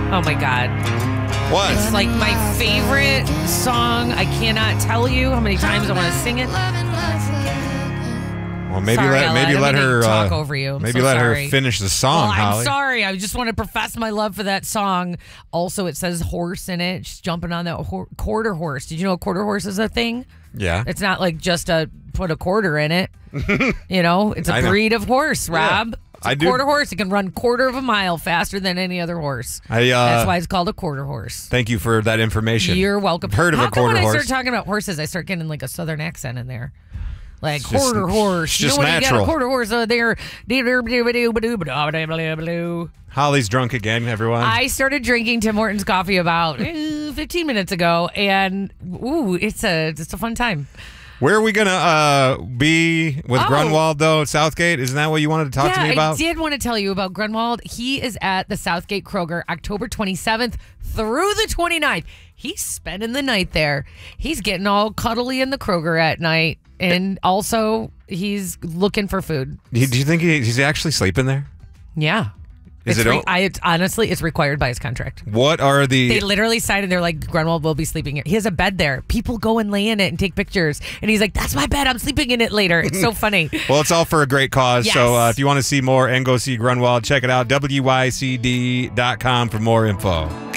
Oh my God. What? It's like my favorite song. I cannot tell you how many times I want to sing it. Well, maybe Sorry, let her talk over you. I'm maybe so let sorry. her finish the song, I'm Holly. sorry. I just want to profess my love for that song. Also, it says horse in it. She's jumping on that quarter horse. Did you know a quarter horse is a thing? Yeah. It's not like just put a quarter in it. It's a breed of horse, Rob. Yeah, It's a quarter horse. It can run quarter of a mile faster than any other horse. That's why it's called a quarter horse. Thank you for that information. You're welcome. Heard of a quarter when horse? I start talking about horses, I start getting like a southern accent in there. Like It's quarter horse. just when you got natural. a quarter horse there. Holly's drunk again, everyone. I started drinking Tim Hortons coffee about 15 minutes ago, and it's a fun time. Where are we going to be with Grunwald, though, at Southgate? Isn't that what you wanted to talk to me about? I did want to tell you about Grunwald. He is at the Southgate Kroger October 27th through the 29th. He's spending the night there. He's getting all cuddly in the Kroger at night, and also he's looking for food. Do you think he's actually sleeping there? Yeah. Honestly, it's required by his contract. What are They literally signed it. They're like, Grunwald will be sleeping here. He has a bed there. People go and lay in it and take pictures. And he's like, that's my bed. I'm sleeping in it later. It's so funny. Well, it's all for a great cause. Yes. So if you want to see more and go see Grunwald, check it out. WYCD.com for more info.